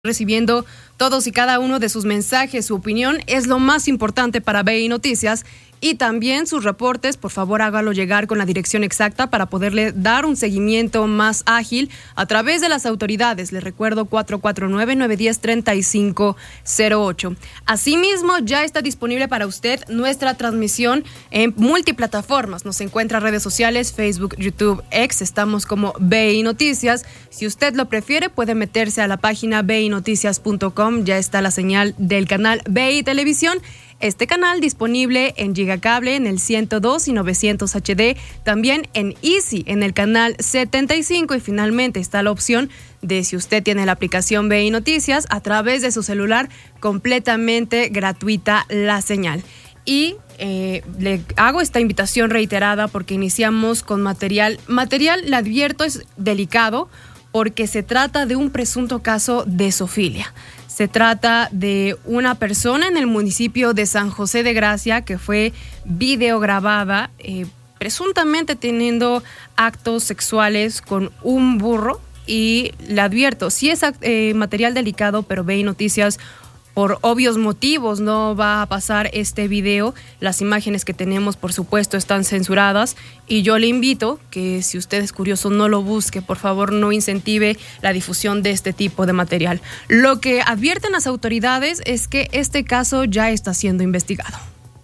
Recibiendo todos y cada uno de sus mensajes, su opinión es lo más importante para BI Noticias, y también sus reportes. Por favor, hágalo llegar con la dirección exacta para poderle dar un seguimiento más ágil a través de las autoridades. Les recuerdo 449-910-3508. Asimismo, ya está disponible para usted nuestra transmisión en multiplataformas. Nos encuentra en redes sociales, Facebook, YouTube, X. Estamos como BI Noticias. Si usted lo prefiere, puede meterse a la página binoticias.com. Ya está la señal del canal BI Televisión. Este canal disponible en Gigacable en el 102 y 900 HD, también en Easy en el canal 75, y finalmente está la opción de, si usted tiene la aplicación BI Noticias, a través de su celular, completamente gratuita la señal. Y le hago esta invitación reiterada porque iniciamos con material. Le advierto, es delicado porque se trata de un presunto caso de zoofilia. Se trata de una persona en el municipio de San José de Gracia que fue videograbada presuntamente teniendo actos sexuales con un burro, y le advierto, sí es material delicado, pero BI Noticias, por obvios motivos, no va a pasar este video. Las imágenes que tenemos, por supuesto, están censuradas, y yo le invito que, si usted es curioso, no lo busque. Por favor, no incentive la difusión de este tipo de material. Lo que advierten las autoridades es que este caso ya está siendo investigado.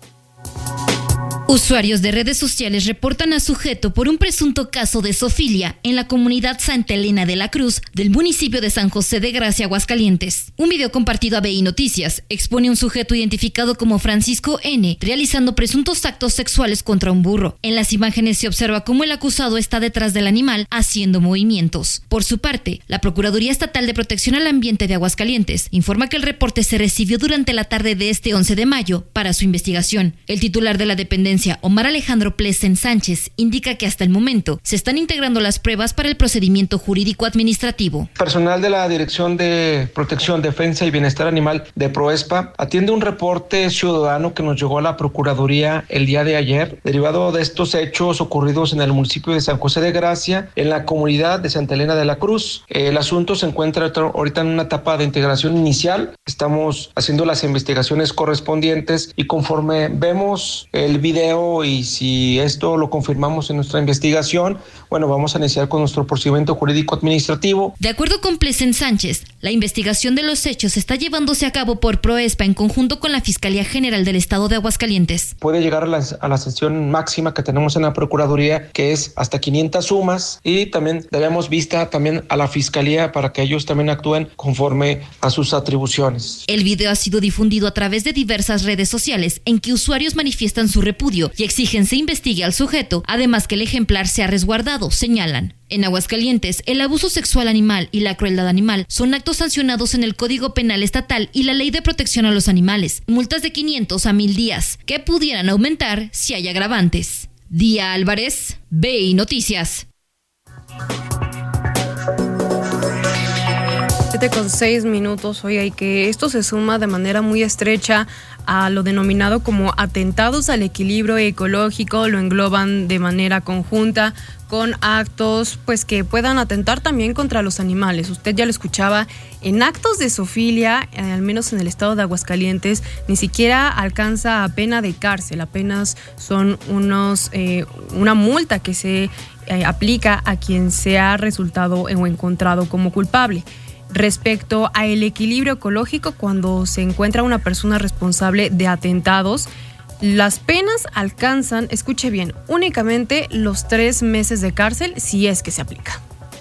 Usuarios de redes sociales reportan a sujeto por un presunto caso de zoofilia en la comunidad Santa Elena de la Cruz del municipio de San José de Gracia, Aguascalientes. Un video compartido a BI Noticias expone un sujeto identificado como Francisco N. realizando presuntos actos sexuales contra un burro. En las imágenes se observa cómo el acusado está detrás del animal haciendo movimientos. Por su parte, la Procuraduría Estatal de Protección al Ambiente de Aguascalientes informa que el reporte se recibió durante la tarde de este 11 de mayo para su investigación. El titular de la dependencia, Omar Alejandro Plesen Sánchez, indica que hasta el momento se están integrando las pruebas para el procedimiento jurídico administrativo. Personal de la Dirección de Protección, Defensa y Bienestar Animal de Proespa atiende un reporte ciudadano que nos llegó a la Procuraduría el día de ayer, derivado de estos hechos ocurridos en el municipio de San José de Gracia, en la comunidad de Santa Elena de la Cruz. El asunto se encuentra ahorita en una etapa de integración inicial. Estamos haciendo las investigaciones correspondientes, y conforme vemos el video y si esto lo confirmamos en nuestra investigación, bueno, vamos a iniciar con nuestro procedimiento jurídico administrativo. De acuerdo con Plesen Sánchez, la investigación de los hechos está llevándose a cabo por Proespa en conjunto con la Fiscalía General del Estado de Aguascalientes. Puede llegar a la sanción máxima que tenemos en la Procuraduría, que es hasta 500 sumas, y también daremos vista también a la Fiscalía para que ellos también actúen conforme a sus atribuciones. El video ha sido difundido a través de diversas redes sociales en que usuarios manifiestan su repudio y exigen se investigue al sujeto, además que el ejemplar sea resguardado, señalan. En Aguascalientes, el abuso sexual animal y la crueldad animal son actos sancionados en el Código Penal Estatal y la Ley de Protección a los Animales, multas de 500 a 1000 días, que pudieran aumentar si hay agravantes. Día Álvarez, BI Noticias. 7:06. Oiga, y que esto se suma de manera muy estrecha a lo denominado como atentados al equilibrio ecológico. Lo engloban de manera conjunta con actos pues que puedan atentar también contra los animales. Usted ya lo escuchaba, en actos de zoofilia, al menos en el estado de Aguascalientes, ni siquiera alcanza a pena de cárcel, apenas son una multa que se aplica a quien se ha resultado o encontrado como culpable. Respecto a el equilibrio ecológico, cuando se encuentra una persona responsable de atentados, las penas alcanzan, escuche bien, únicamente los 3 meses de cárcel, si es que se aplica.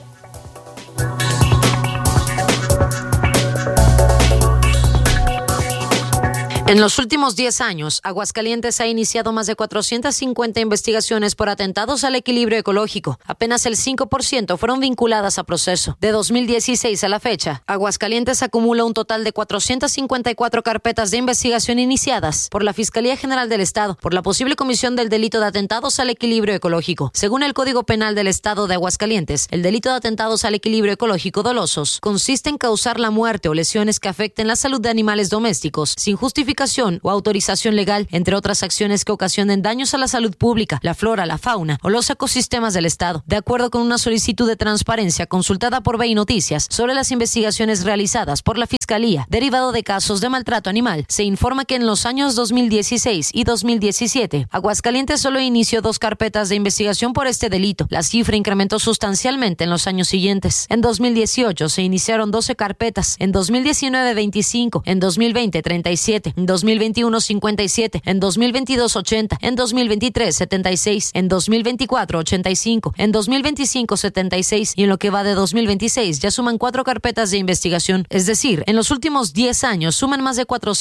En los últimos 10 años, Aguascalientes ha iniciado más de 450 investigaciones por atentados al equilibrio ecológico. Apenas el 5% fueron vinculadas a proceso. De 2016 a la fecha, Aguascalientes acumula un total de 454 carpetas de investigación iniciadas por la Fiscalía General del Estado por la posible comisión del delito de atentados al equilibrio ecológico. Según el Código Penal del Estado de Aguascalientes, el delito de atentados al equilibrio ecológico dolosos consiste en causar la muerte o lesiones que afecten la salud de animales domésticos sin justificación justificación o autorización legal, entre otras acciones que ocasionen daños a la salud pública, la flora, la fauna o los ecosistemas del Estado. De acuerdo con una solicitud de transparencia consultada por BI Noticias sobre las investigaciones realizadas por la Fiscalía derivado de casos de maltrato animal, se informa que en los años 2016 y 2017, Aguascalientes solo inició 2 carpetas de investigación por este delito. La cifra incrementó sustancialmente en los años siguientes. En 2018 se iniciaron 12 carpetas, en 2019 25, en 2020 37, en 2021 57, en 2022 80, en 2023 76, en 2024 85, en 2025 76 y en lo que va de 2026 ya suman 4 carpetas de investigación. Es decir, en los últimos 10 años suman más de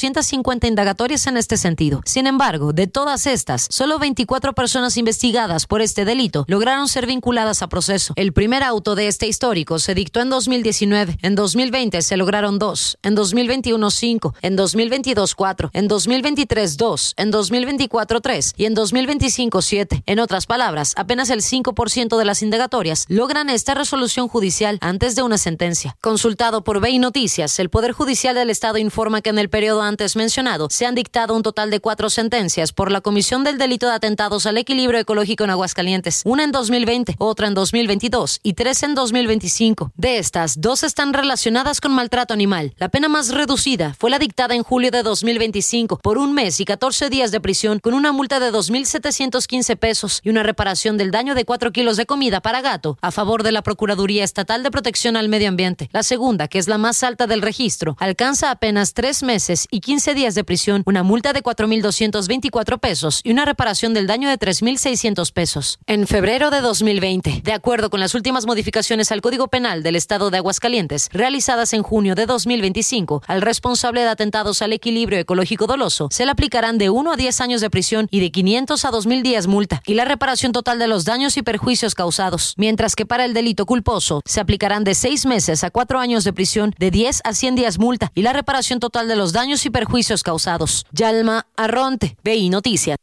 450 indagatorias en este sentido. Sin embargo, de todas estas, solo 24 personas investigadas por este delito lograron ser vinculadas a proceso. El primer auto de este histórico se dictó en 2019, en 2020 se lograron 2, en 2021 5, en 2022 4, en 2023 2, en 2024 3 y en 2025 7. En otras palabras, apenas el 5% de las indagatorias logran esta resolución judicial antes de una sentencia. Consultado por BI Noticias, el Poder Judicial del Estado informa que en el periodo antes mencionado se han dictado un total de 4 sentencias por la comisión del delito de atentados al equilibrio ecológico en Aguascalientes, una en 2020, otra en 2022 y 3 en 2025. De estas, 2 están relacionadas con maltrato animal. La pena más reducida fue la dictada en julio de 2025 por 1 mes y 14 días de prisión con una multa de 2,715 pesos y una reparación del daño de 4 kilos de comida para gato a favor de la Procuraduría Estatal de Protección al Medio Ambiente. La segunda, que es la más alta del registro, alcanza apenas 3 meses y 15 días de prisión, una multa de 4,224 pesos y una reparación del daño de 3,600 pesos. En febrero de 2020, de acuerdo con las últimas modificaciones al Código Penal del Estado de Aguascalientes, realizadas en junio de 2025, al responsable de atentados al equilibrio ecológico doloso se le aplicarán de 1 a 10 años de prisión y de 500 a 2,000 días multa y la reparación total de los daños y perjuicios causados, mientras que para el delito culposo se aplicarán de 6 meses a 4 años de prisión, de 10 a 100 días multa y la reparación total de los daños y perjuicios causados. Yalma Arronte, BI Noticias.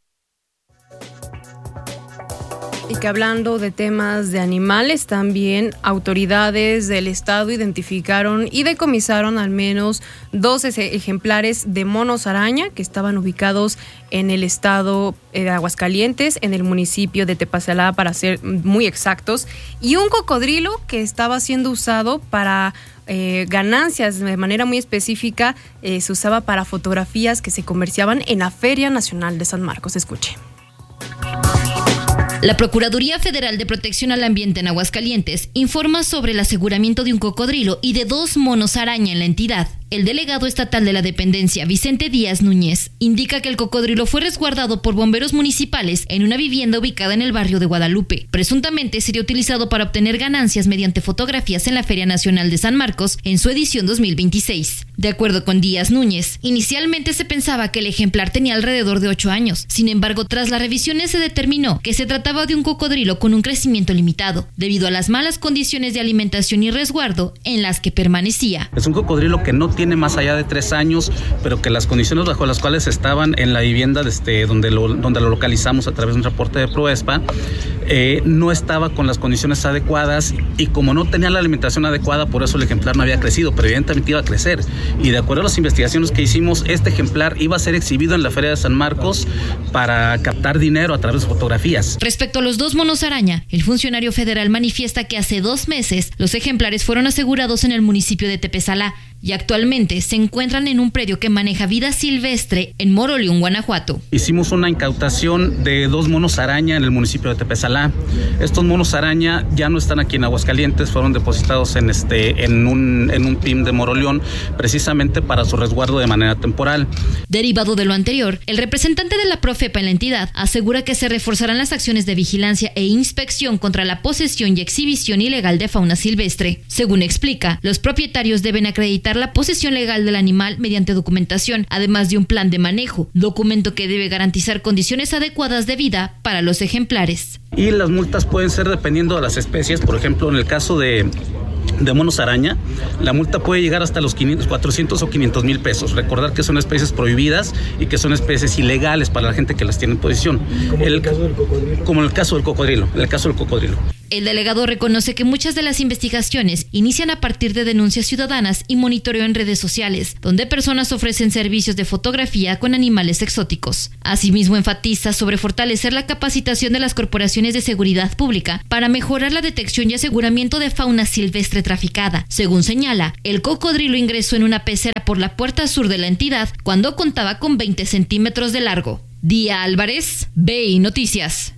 Y que hablando de temas de animales, también autoridades del estado identificaron y decomisaron al menos 12 ejemplares de monos araña que estaban ubicados en el estado de Aguascalientes, en el municipio de Tepazalá, para ser muy exactos, y un cocodrilo que estaba siendo usado para ganancias de manera muy específica. Se usaba para fotografías que se comerciaban en la Feria Nacional de San Marcos. Escuche. La Procuraduría Federal de Protección al Ambiente en Aguascalientes informa sobre el aseguramiento de un cocodrilo y de 2 monos araña en la entidad. El delegado estatal de la dependencia, Vicente Díaz Núñez, indica que el cocodrilo fue resguardado por bomberos municipales en una vivienda ubicada en el barrio de Guadalupe. Presuntamente sería utilizado para obtener ganancias mediante fotografías en la Feria Nacional de San Marcos en su edición 2026. De acuerdo con Díaz Núñez, inicialmente se pensaba que el ejemplar tenía alrededor de 8 años. Sin embargo, tras las revisiones se determinó que se trataba de un cocodrilo con un crecimiento limitado, debido a las malas condiciones de alimentación y resguardo en las que permanecía. Es un cocodrilo que no tiene más allá de 3 años, pero que las condiciones bajo las cuales estaban en la vivienda donde lo localizamos a través de un reporte de Proespa, no estaba con las condiciones adecuadas, y como no tenía la alimentación adecuada, por eso el ejemplar no había crecido, pero evidentemente iba a crecer. Y de acuerdo a las investigaciones que hicimos, este ejemplar iba a ser exhibido en la Feria de San Marcos para captar dinero a través de fotografías. Respecto a los 2 monos araña, el funcionario federal manifiesta que hace 2 meses los ejemplares fueron asegurados en el municipio de Tepezalá y actualmente se encuentran en un predio que maneja vida silvestre en Moroleón, Guanajuato. Hicimos una incautación de 2 monos araña en el municipio de Tepezalá. Estos monos araña ya no están aquí en Aguascalientes, fueron depositados en un PIM de Moroleón, precisamente para su resguardo de manera temporal. Derivado de lo anterior, el representante de la Profepa en la entidad asegura que se reforzarán las acciones de vigilancia e inspección contra la posesión y exhibición ilegal de fauna silvestre. Según explica, los propietarios deben acreditar la posesión legal del animal mediante documentación, además de un plan de manejo, documento que debe garantizar condiciones adecuadas de vida para los ejemplares. Y las multas pueden ser dependiendo de las especies. Por ejemplo, en el caso de monos araña, la multa puede llegar hasta los 400 o 500 mil pesos. Recordar que son especies prohibidas y que son especies ilegales para la gente que las tiene en posesión. Como en el caso del cocodrilo. El delegado reconoce que muchas de las investigaciones inician a partir de denuncias ciudadanas y monitoreo en redes sociales, donde personas ofrecen servicios de fotografía con animales exóticos. Asimismo, enfatiza sobre fortalecer la capacitación de las corporaciones de seguridad pública para mejorar la detección y aseguramiento de fauna silvestre traficada. Según señala, el cocodrilo ingresó en una pecera por la puerta sur de la entidad cuando contaba con 20 centímetros de largo. Día Álvarez, BI Noticias.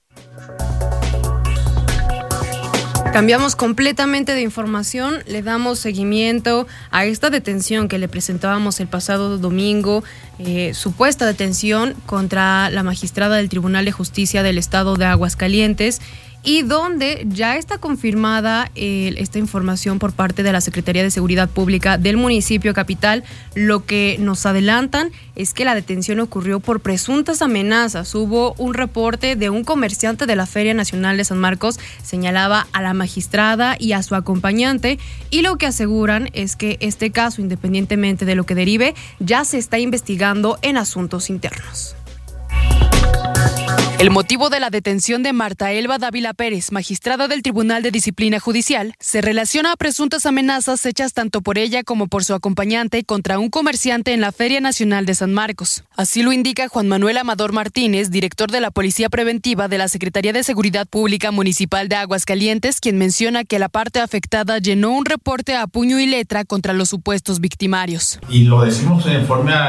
Cambiamos completamente de información, le damos seguimiento a esta detención que le presentábamos el pasado domingo, supuesta detención contra la magistrada del Tribunal de Justicia del Estado de Aguascalientes, y donde ya está confirmada esta información por parte de la Secretaría de Seguridad Pública del municipio capital. Lo que nos adelantan es que la detención ocurrió por presuntas amenazas. Hubo un reporte de un comerciante de la Feria Nacional de San Marcos, señalaba a la magistrada y a su acompañante, y lo que aseguran es que este caso, independientemente de lo que derive, ya se está investigando en asuntos internos. El motivo de la detención de Marta Elba Dávila Pérez, magistrada del Tribunal de Disciplina Judicial, se relaciona a presuntas amenazas hechas tanto por ella como por su acompañante contra un comerciante en la Feria Nacional de San Marcos. Así lo indica Juan Manuel Amador Martínez, director de la Policía Preventiva de la Secretaría de Seguridad Pública Municipal de Aguascalientes, quien menciona que la parte afectada llenó un reporte a puño y letra contra los supuestos victimarios. Y lo decimos en forma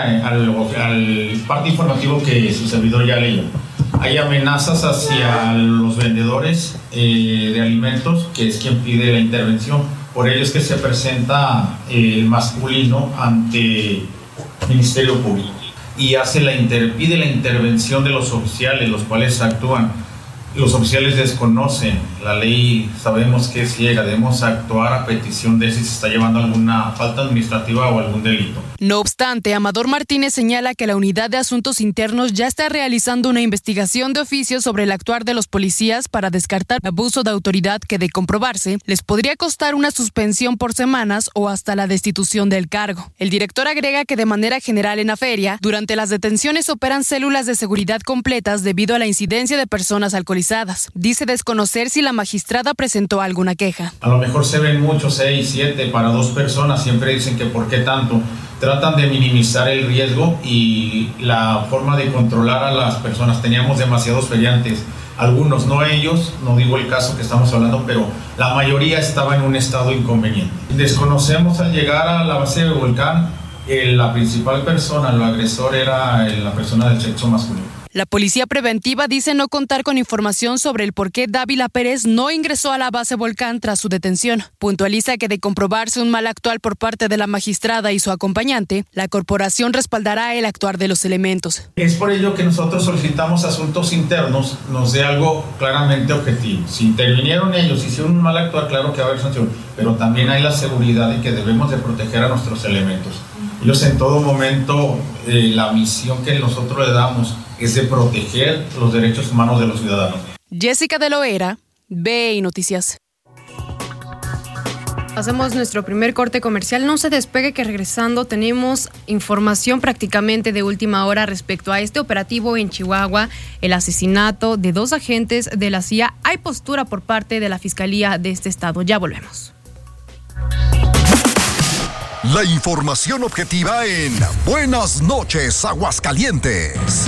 al parte informativo que su servidor ya leyó. Hay amenazas hacia los vendedores de alimentos, que es quien pide la intervención. Por ello es que se presenta el masculino ante el Ministerio Público y pide la intervención de los oficiales, los cuales actúan. Los oficiales desconocen la ley, sabemos que es ciega, debemos actuar a petición de si se está llevando alguna falta administrativa o algún delito. No obstante, Amador Martínez señala que la Unidad de Asuntos Internos ya está realizando una investigación de oficio sobre el actuar de los policías para descartar abuso de autoridad que, de comprobarse, les podría costar una suspensión por semanas o hasta la destitución del cargo. El director agrega que de manera general en la feria, durante las detenciones operan células de seguridad completas debido a la incidencia de personas alcoholizadas. Dice desconocer si la magistrada presentó alguna queja. A lo mejor se ven muchos, 6, 7 para 2 personas, siempre dicen que ¿por qué tanto? Tratan de minimizar el riesgo y la forma de controlar a las personas. Teníamos demasiados feriantes, algunos, no ellos, no digo el caso que estamos hablando, pero la mayoría estaba en un estado inconveniente. Desconocemos al llegar a la base del volcán, la principal persona, el agresor era la persona del sexo masculino. La Policía Preventiva dice no contar con información sobre el por qué Dávila Pérez no ingresó a la base Volcán tras su detención. Puntualiza que de comprobarse un mal actuar por parte de la magistrada y su acompañante, la corporación respaldará el actuar de los elementos. Es por ello que nosotros solicitamos Asuntos Internos nos dé algo claramente objetivo. Si intervinieron ellos, hicieron un mal actuar, claro que va a haber sanción, pero también hay la seguridad y que debemos de proteger a nuestros elementos. Ellos en todo momento, la misión que nosotros le damos es de proteger los derechos humanos de los ciudadanos. Jessica de Loera, BI Noticias. Hacemos nuestro primer corte comercial. No se despegue, que regresando tenemos información prácticamente de última hora respecto a este operativo en Chihuahua, el asesinato de 2 agentes de la CIA. Hay postura por parte de la Fiscalía de este estado. Ya volvemos. La información objetiva en Buenas noches, Aguascalientes.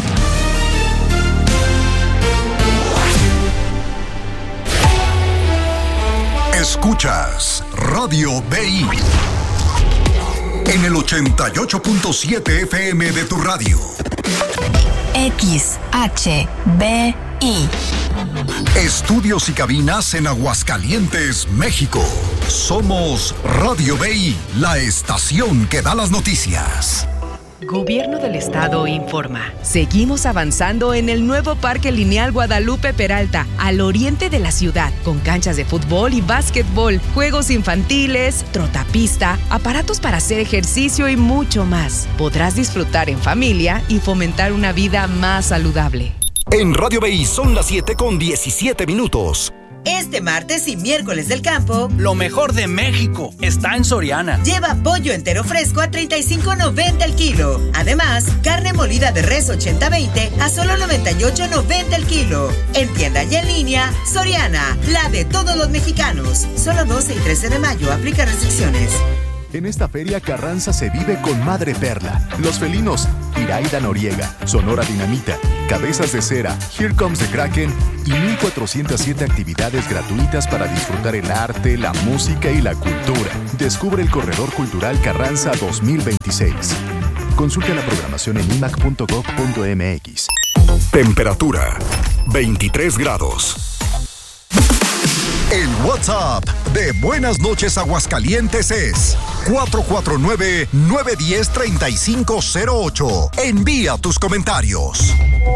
Escuchas Radio BI en el 88.7 FM de tu radio. XHBI. Estudios y cabinas en Aguascalientes, México. Somos Radio BI, la estación que da las noticias. Gobierno del Estado informa. Seguimos avanzando en el nuevo Parque Lineal Guadalupe Peralta, al oriente de la ciudad, con canchas de fútbol y básquetbol, juegos infantiles, trotapista, aparatos para hacer ejercicio y mucho más. Podrás disfrutar en familia y fomentar una vida más saludable. En Radio BI son las 7:17. Este martes y miércoles del campo, lo mejor de México está en Soriana. Lleva pollo entero fresco a $35.90 el kilo. Además, carne molida de res 80-20 a solo $98.90 el kilo. En tienda y en línea, Soriana, la de todos los mexicanos. Solo 12 y 13 de mayo, aplica restricciones. En esta feria Carranza se vive con Madre Perla, Los Felinos, Iraida Noriega, Sonora Dinamita, Cabezas de Cera, Here Comes the Kraken y 1,407 actividades gratuitas para disfrutar el arte, la música y la cultura. Descubre el Corredor Cultural Carranza 2026. Consulta la programación en imac.gov.mx. Temperatura 23 grados. El WhatsApp de Buenas Noches Aguascalientes es 449-910-3508. Envía tus comentarios.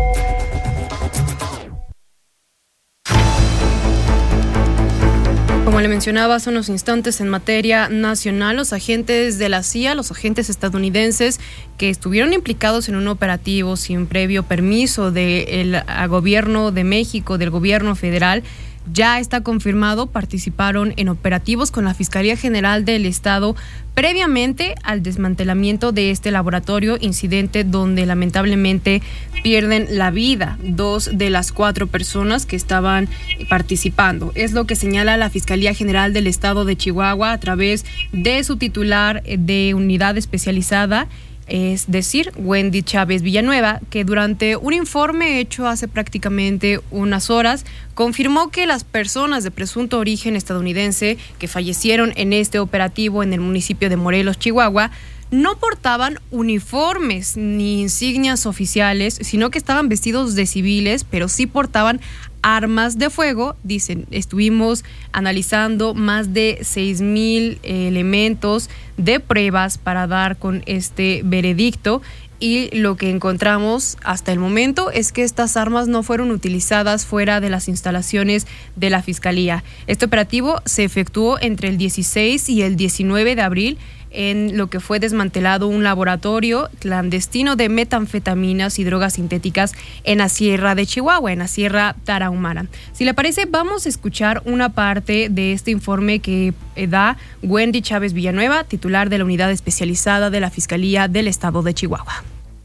Como le mencionaba hace unos instantes, en materia nacional, los agentes de la CIA, los agentes estadounidenses que estuvieron implicados en un operativo sin previo permiso del gobierno de México, del gobierno federal, ya está confirmado, participaron en operativos con la Fiscalía General del Estado previamente al desmantelamiento de este laboratorio, incidente donde lamentablemente pierden la vida 2 de las 4 personas que estaban participando. Es lo que señala la Fiscalía General del Estado de Chihuahua a través de su titular de unidad especializada, es decir, Wendy Chávez Villanueva, que durante un informe hecho hace prácticamente unas horas, confirmó que las personas de presunto origen estadounidense que fallecieron en este operativo en el municipio de Morelos, Chihuahua, no portaban uniformes ni insignias oficiales, sino que estaban vestidos de civiles, pero sí portaban armas de fuego. Dicen, estuvimos analizando más de 6,000 elementos de pruebas para dar con este veredicto, y lo que encontramos hasta el momento es que estas armas no fueron utilizadas fuera de las instalaciones de la Fiscalía. Este operativo se efectuó entre el 16 y el 19 de abril en lo que fue desmantelado un laboratorio clandestino de metanfetaminas y drogas sintéticas en la Sierra de Chihuahua, en la Sierra Tarahumara. Si le parece, vamos a escuchar una parte de este informe que da Wendy Chávez Villanueva, titular de la unidad especializada de la Fiscalía del Estado de Chihuahua.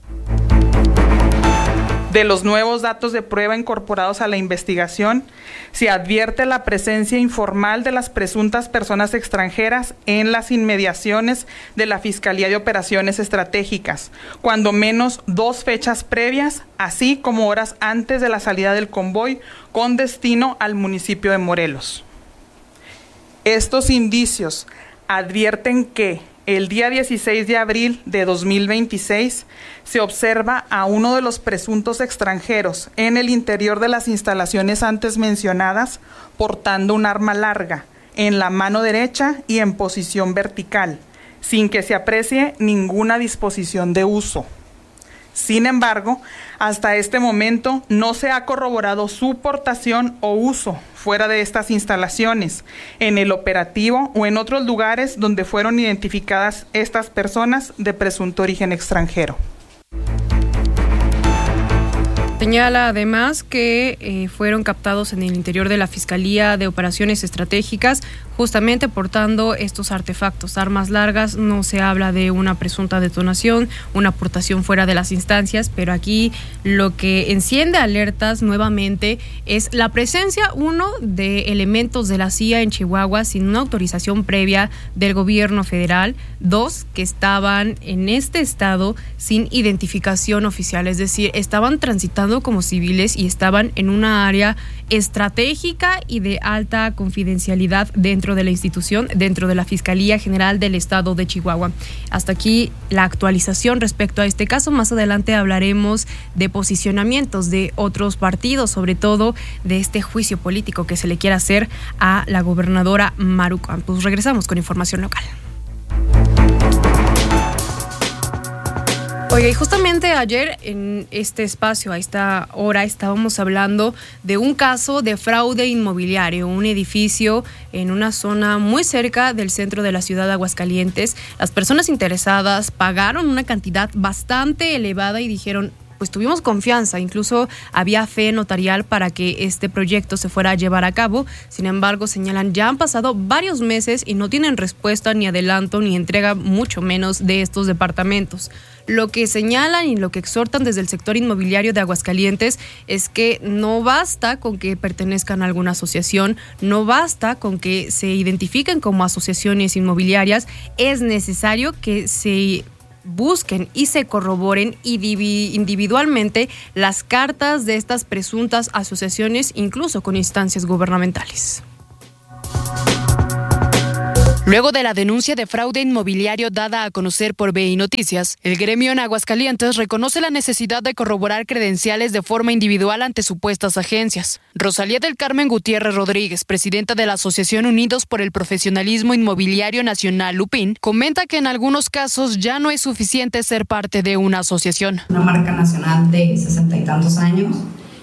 De los nuevos datos de prueba incorporados a la investigación, se advierte la presencia informal de las presuntas personas extranjeras en las inmediaciones de la Fiscalía de Operaciones Estratégicas, cuando menos 2 fechas previas, así como horas antes de la salida del convoy con destino al municipio de Morelos. Estos indicios advierten que el día 16 de abril de 2026 se observa a uno de los presuntos extranjeros en el interior de las instalaciones antes mencionadas portando un arma larga en la mano derecha y en posición vertical, sin que se aprecie ninguna disposición de uso. Sin embargo, hasta este momento no se ha corroborado su portación o uso fuera de estas instalaciones, en el operativo o en otros lugares donde fueron identificadas estas personas de presunto origen extranjero. Señala además que fueron captados en el interior de la Fiscalía de Operaciones Estratégicas justamente portando estos artefactos, armas largas. No se habla de una presunta detonación, una aportación fuera de las instancias, pero aquí lo que enciende alertas nuevamente es la presencia, 1, de elementos de la CIA en Chihuahua sin una autorización previa del gobierno federal, 2, que estaban en este estado sin identificación oficial, es decir, estaban transitando como civiles y estaban en una área estratégica y de alta confidencialidad dentro de la institución, dentro de la Fiscalía General del Estado de Chihuahua. Hasta aquí la actualización respecto a este caso. Más adelante hablaremos de posicionamientos de otros partidos, sobre todo de este juicio político que se le quiere hacer a la gobernadora Maru Campos. Regresamos con información local. Oye, y justamente ayer en este espacio, a esta hora, estábamos hablando de un caso de fraude inmobiliario, un edificio en una zona muy cerca del centro de la ciudad de Aguascalientes. Las personas interesadas pagaron una cantidad bastante elevada y dijeron: pues tuvimos confianza, incluso había fe notarial para que este proyecto se fuera a llevar a cabo. Sin embargo, señalan, ya han pasado varios meses y no tienen respuesta ni adelanto ni entrega, mucho menos de estos departamentos. Lo que señalan y lo que exhortan desde el sector inmobiliario de Aguascalientes es que no basta con que pertenezcan a alguna asociación, no basta con que se identifiquen como asociaciones inmobiliarias, es necesario que se busquen y se corroboren individualmente las cartas de estas presuntas asociaciones, incluso con instancias gubernamentales. Luego de la denuncia de fraude inmobiliario dada a conocer por BI Noticias, el gremio en Aguascalientes reconoce la necesidad de corroborar credenciales de forma individual ante supuestas agencias. Rosalía del Carmen Gutiérrez Rodríguez, presidenta de la Asociación Unidos por el Profesionalismo Inmobiliario Nacional, UPIN, comenta que en algunos casos ya no es suficiente ser parte de una asociación. Una marca nacional de 60 y tantos años,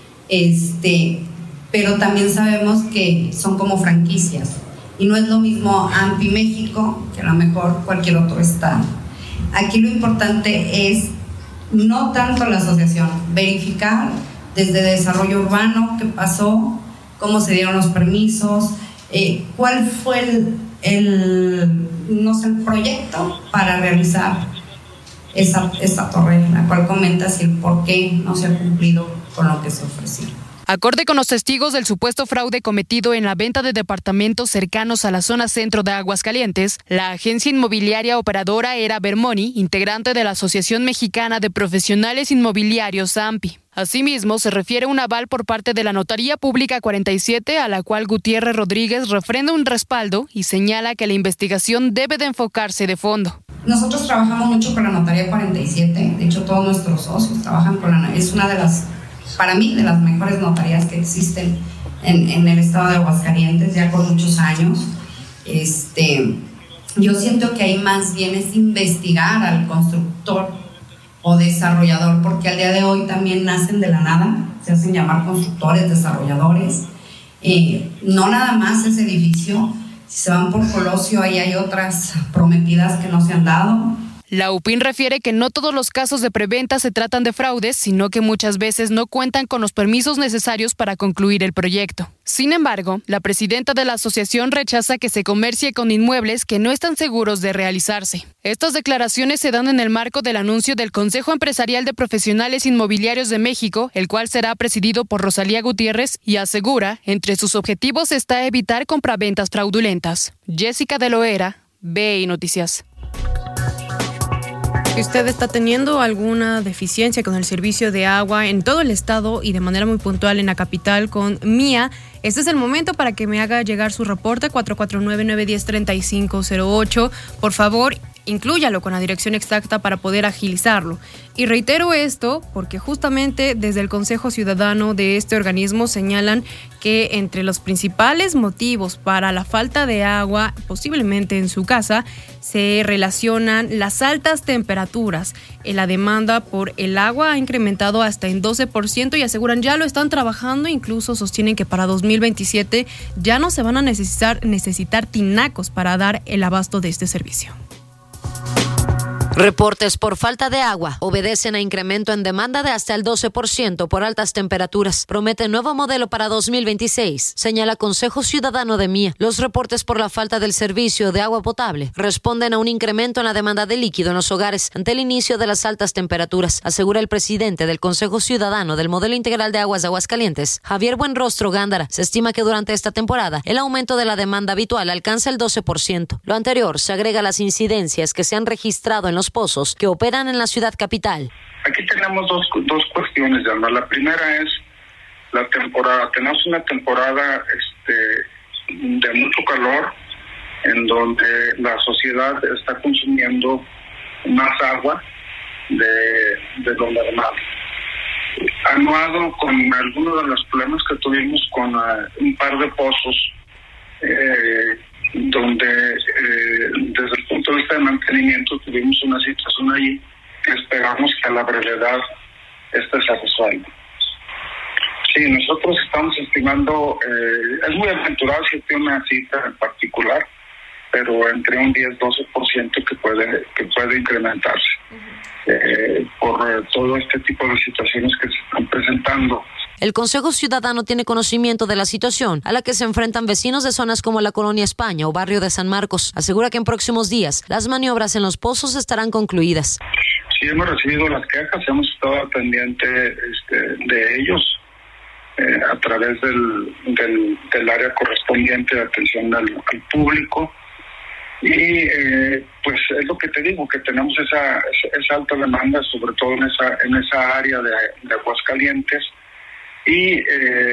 pero también sabemos que son como franquicias. Y no es lo mismo AMPI México que a lo mejor cualquier otro estado. Aquí lo importante es no tanto la asociación, verificar desde desarrollo urbano qué pasó, cómo se dieron los permisos, cuál fue el proyecto para realizar esa torre, la cual comenta si el por qué no se ha cumplido con lo que se ofreció. Acorde con los testigos del supuesto fraude cometido en la venta de departamentos cercanos a la zona centro de Aguascalientes, la agencia inmobiliaria operadora era Vermoni, integrante de la Asociación Mexicana de Profesionales Inmobiliarios AMPI. Asimismo, se refiere un aval por parte de la Notaría Pública 47, a la cual Gutiérrez Rodríguez refrenda un respaldo y señala que la investigación debe de enfocarse de fondo. Nosotros trabajamos mucho con la Notaría 47, de hecho todos nuestros socios trabajan con es una de las, para mí, de las mejores notarías que existen en el estado de Aguascalientes, ya con muchos años. Yo siento que ahí más bien es investigar al constructor o desarrollador, porque al día de hoy también nacen de la nada, se hacen llamar constructores, desarrolladores. No nada más ese edificio, si se van por Colosio, ahí hay otras prometidas que no se han dado. La UPIN refiere que no todos los casos de preventa se tratan de fraudes, sino que muchas veces no cuentan con los permisos necesarios para concluir el proyecto. Sin embargo, la presidenta de la asociación rechaza que se comercie con inmuebles que no están seguros de realizarse. Estas declaraciones se dan en el marco del anuncio del Consejo Empresarial de Profesionales Inmobiliarios de México, el cual será presidido por Rosalía Gutiérrez, y asegura, entre sus objetivos está evitar compraventas fraudulentas. Jessica de Loera, BI Noticias. Si usted está teniendo alguna deficiencia con el servicio de agua en todo el estado y de manera muy puntual en la capital con MIA, este es el momento para que me haga llegar su reporte 449-910-3508. Por favor, inclúyalo con la dirección exacta para poder agilizarlo. Y reitero esto porque justamente desde el Consejo Ciudadano de este organismo señalan que entre los principales motivos para la falta de agua, posiblemente en su casa, se relacionan las altas temperaturas. La demanda por el agua ha incrementado hasta en 12% y aseguran ya lo están trabajando, incluso sostienen que para 2027 ya no se van a necesitar tinacos para dar el abasto de este servicio. Reportes por falta de agua obedecen a incremento en demanda de hasta el 12% por altas temperaturas. Promete nuevo modelo para 2026, señala Consejo Ciudadano de MIA. Los reportes por la falta del servicio de agua potable responden a un incremento en la demanda de líquido en los hogares ante el inicio de las altas temperaturas, asegura el presidente del Consejo Ciudadano del Modelo Integral de Aguas de Aguascalientes, Javier Buenrostro Gándara. Se estima que durante esta temporada el aumento de la demanda habitual alcanza el 12%. Lo anterior se agrega a las incidencias que se han registrado en los pozos que operan en la ciudad capital. Aquí tenemos dos cuestiones, Alma. La primera es la temporada. Tenemos una temporada de mucho calor, en donde la sociedad está consumiendo más agua de lo normal. Anuado con algunos de los problemas que tuvimos con un par de pozos, donde desde el punto de vista de mantenimiento tuvimos una situación ahí que esperamos que a la brevedad se resuelva. Sí, nosotros estamos estimando, es muy aventurado si tiene una cifra en particular, pero entre un 10-12% que puede incrementarse. por todo este tipo de situaciones que se están presentando. El Consejo Ciudadano tiene conocimiento de la situación a la que se enfrentan vecinos de zonas como la Colonia España o barrio de San Marcos. Asegura que en próximos días las maniobras en los pozos estarán concluidas. Sí, hemos recibido las quejas, hemos estado al pendiente de ellos a través del área correspondiente de atención al público. Y pues es lo que te digo, que tenemos esa alta demanda, sobre todo en esa área de Aguascalientes. Y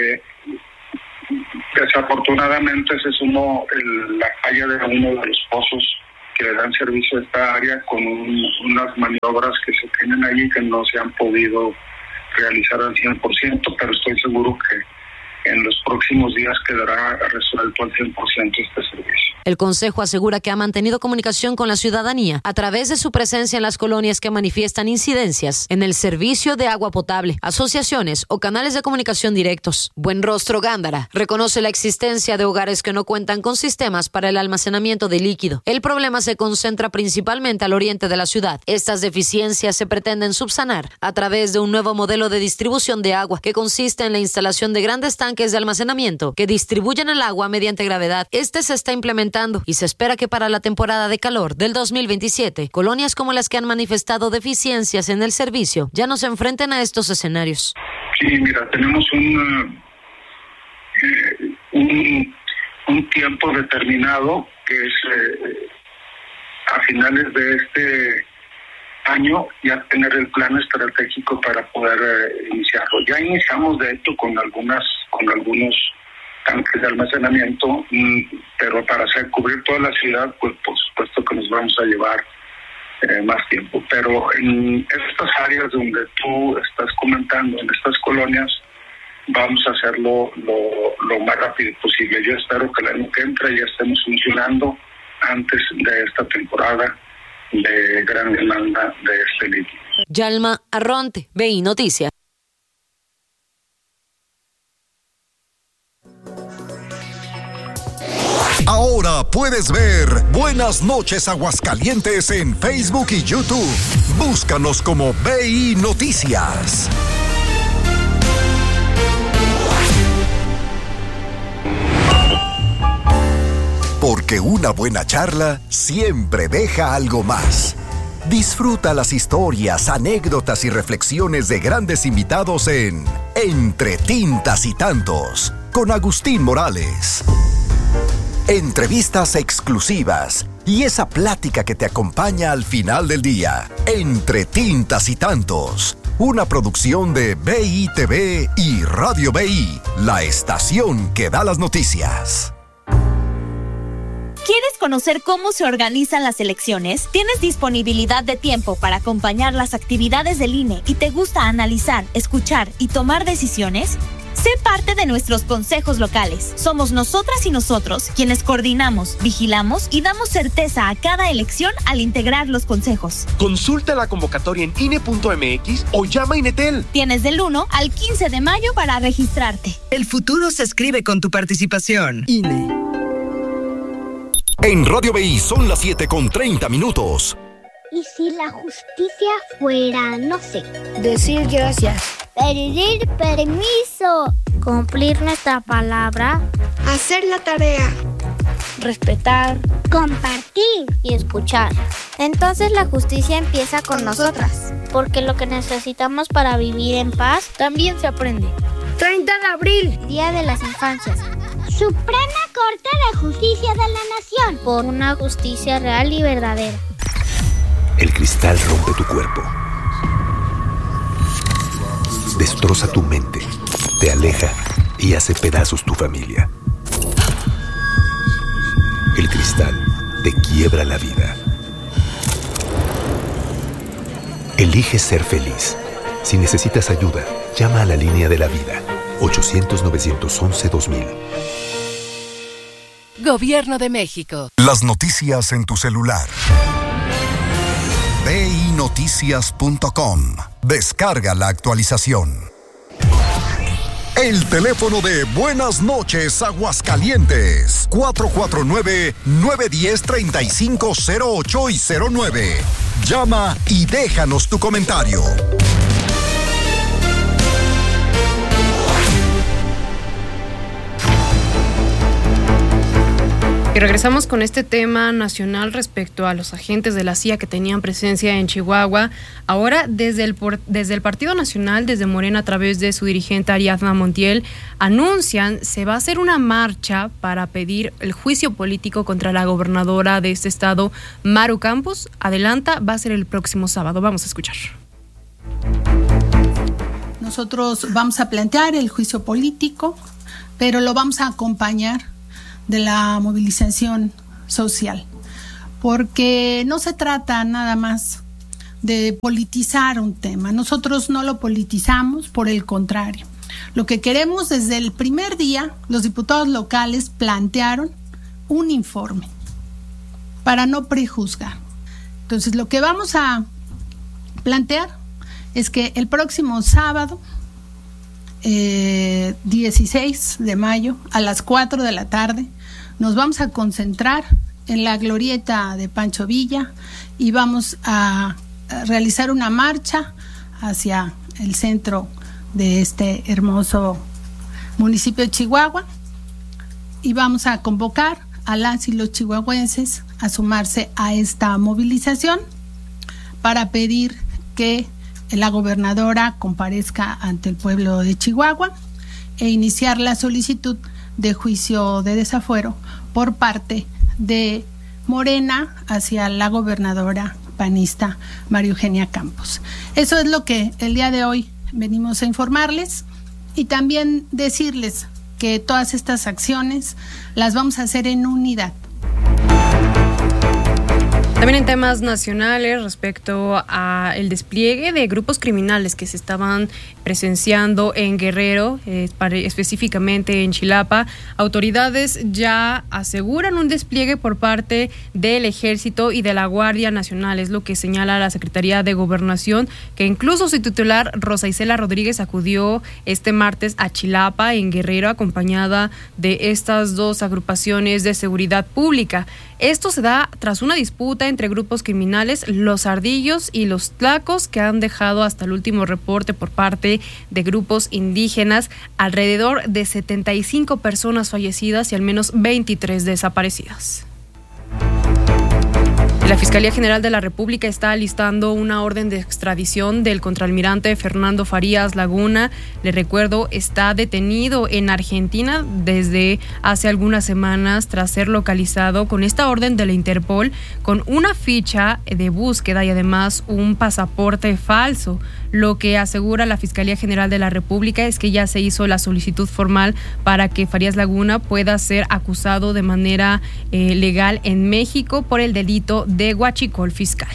desafortunadamente se sumó la falla de uno de los pozos que le dan servicio a esta área con unas maniobras que se tienen allí que no se han podido realizar al 100%, pero estoy seguro que en los próximos días quedará resuelto al 100% este servicio. El Consejo asegura que ha mantenido comunicación con la ciudadanía a través de su presencia en las colonias que manifiestan incidencias en el servicio de agua potable, asociaciones o canales de comunicación directos. Buenrostro Gándara reconoce la existencia de hogares que no cuentan con sistemas para el almacenamiento de líquido. El problema se concentra principalmente al oriente de la ciudad. Estas deficiencias se pretenden subsanar a través de un nuevo modelo de distribución de agua que consiste en la instalación de grandes tanques de almacenamiento que distribuyen el agua mediante gravedad. Este se está implementando y se espera que para la temporada de calor del 2027, colonias como las que han manifestado deficiencias en el servicio ya no se enfrenten a estos escenarios. Sí, mira, tenemos un tiempo determinado que es a finales de este año ya tener el plan estratégico para poder iniciarlo. Ya iniciamos de hecho con algunos tanques de almacenamiento, pero para cubrir toda la ciudad, pues por supuesto que nos vamos a llevar más tiempo. Pero en estas áreas donde tú estás comentando, en estas colonias, vamos a hacerlo lo más rápido posible. Yo espero que el año que entra ya estemos funcionando antes de esta temporada de gran demanda de este líquido. Yalma Arronte, BI Noticias. Ahora puedes ver Buenas noches Aguascalientes en Facebook y YouTube. Búscanos como BI Noticias. Porque una buena charla siempre deja algo más. Disfruta las historias, anécdotas y reflexiones de grandes invitados en Entre Tintas y Tantos, con Agustín Morales. Entrevistas exclusivas y esa plática que te acompaña al final del día. Entre Tintas y Tantos, una producción de BITV y Radio BI, la estación que da las noticias. ¿Quieres conocer cómo se organizan las elecciones? ¿Tienes disponibilidad de tiempo para acompañar las actividades del INE y te gusta analizar, escuchar y tomar decisiones? Sé parte de nuestros consejos locales. Somos nosotras y nosotros quienes coordinamos, vigilamos y damos certeza a cada elección al integrar los consejos. Consulta la convocatoria en INE.mx o llama a Inetel. Tienes del 1 al 15 de mayo para registrarte. El futuro se escribe con tu participación. INE. En Radio BI son las 7:30. ¿Y si la justicia fuera, no sé, decir gracias, pedir permiso, cumplir nuestra palabra, hacer la tarea, respetar, compartir y escuchar? Entonces la justicia empieza con nosotras, porque lo que necesitamos para vivir en paz también se aprende. 30 de abril, Día de las Infancias. Suprema Corte de Justicia de la Nación, por una justicia real y verdadera. El cristal rompe tu cuerpo, destroza tu mente, te aleja y hace pedazos tu familia. El cristal te quiebra la vida. Elige ser feliz. Si necesitas ayuda, llama a la línea de la vida, 800-911-2000. Gobierno de México. Las noticias en tu celular. BINoticias.com. Descarga la actualización. El teléfono de Buenas Noches Aguascalientes, 449-910-3508 y 09. Llama y déjanos tu comentario. Y regresamos con este tema nacional respecto a los agentes de la CIA que tenían presencia en Chihuahua. Ahora, desde el Partido Nacional, desde Morena, a través de su dirigente Ariadna Montiel, anuncian se va a hacer una marcha para pedir el juicio político contra la gobernadora de este estado, Maru Campos. Adelanta, va a ser el próximo sábado. Vamos a escuchar. Nosotros vamos a plantear el juicio político, pero lo vamos a acompañar de la movilización social, porque no se trata nada más de politizar un tema. Nosotros no lo politizamos, por el contrario. Lo que queremos, desde el primer día, los diputados locales plantearon un informe para no prejuzgar. Entonces, lo que vamos a plantear es que el próximo sábado, 16 de mayo, a las 4 de la tarde, nos vamos a concentrar en la glorieta de Pancho Villa y vamos a realizar una marcha hacia el centro de este hermoso municipio de Chihuahua, y vamos a convocar a las y los chihuahuenses a sumarse a esta movilización para pedir que la gobernadora comparezca ante el pueblo de Chihuahua e iniciar la solicitud de juicio de desafuero por parte de Morena hacia la gobernadora panista María Eugenia Campos. Eso es lo que el día de hoy venimos a informarles, y también decirles que todas estas acciones las vamos a hacer en unidad. También en temas nacionales, respecto a el despliegue de grupos criminales que se estaban presenciando en Guerrero, específicamente en Chilapa, autoridades ya aseguran un despliegue por parte del Ejército y de la Guardia Nacional. Es lo que señala la Secretaría de Gobernación, que incluso su titular, Rosa Isela Rodríguez, acudió este martes a Chilapa, en Guerrero, acompañada de estas dos agrupaciones de seguridad pública. Esto se da tras una disputa entre grupos criminales, los Ardillos y los Tlacos, que han dejado, hasta el último reporte por parte de grupos indígenas, alrededor de 75 personas fallecidas y al menos 23 desaparecidas. La Fiscalía General de la República está alistando una orden de extradición del contraalmirante Fernando Farías Laguna. Le recuerdo, está detenido en Argentina desde hace algunas semanas tras ser localizado con esta orden de la Interpol, con una ficha de búsqueda y además un pasaporte falso. Lo que asegura la Fiscalía General de la República es que ya se hizo la solicitud formal para que Farías Laguna pueda ser acusado de manera legal en México por el delito de huachicol fiscal.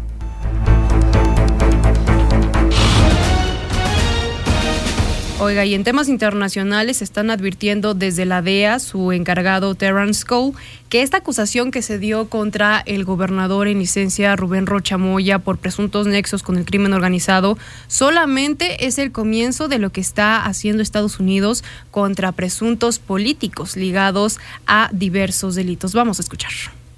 Oiga, y en temas internacionales están advirtiendo desde la DEA, su encargado Terrence Cole, que esta acusación que se dio contra el gobernador en licencia Rubén Rocha Moya por presuntos nexos con el crimen organizado solamente es el comienzo de lo que está haciendo Estados Unidos contra presuntos políticos ligados a diversos delitos. Vamos a escuchar.